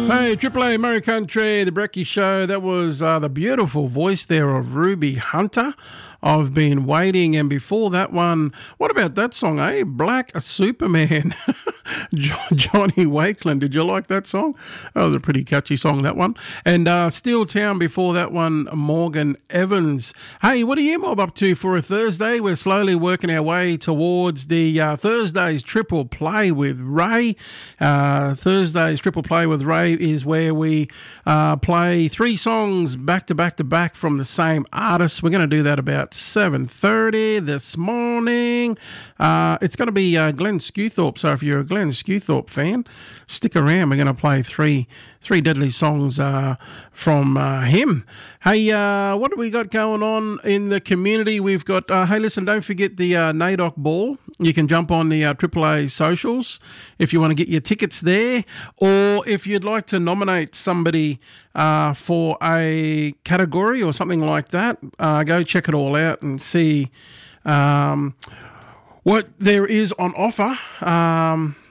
Hey, Triple A Murray Country, the Brekkie Show. That was the beautiful voice there of Ruby Hunter. I've been waiting, and before that one, what about that song, eh? Black Superman. Johnny Wakeland, did you like that song? That was a pretty catchy song, that one. And Steel Town before that one, Morgan Evans. Hey, what are you mob up to for a Thursday? We're slowly working our way towards the Thursday's Triple Play with Ray. Thursday's Triple Play with Ray is where we play 3 songs back to back to back from the same artist. We're going to do that about 7:30 this morning. It's going to be Glenn Skewthorpe, so if you're a Glenn Skewthorpe fan, stick around. We're going to play three deadly songs from him. Hey, what do we got going on in the community? We've got, hey, listen, don't forget the NAIDOC Ball. You can jump on the AAA socials if you want to get your tickets there, or if you'd like to nominate somebody for a category or something like that, go check it all out and see what there is on offer.